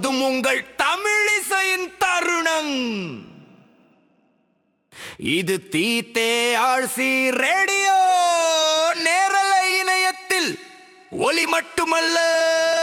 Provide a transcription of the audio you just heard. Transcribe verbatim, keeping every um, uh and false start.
அதுவும் உங்கள் தமிழிசையின் தருணம். இது தீத்தே ஆழ்சி ரேடியோ நேரலை இணையத்தில் ஒலி மட்டுமல்ல